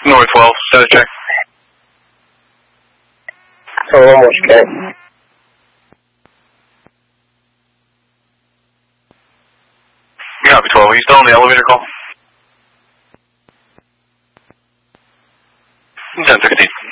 North 12, status check. Oh, almost okay. Copy 12, are you still on the elevator call? 1016.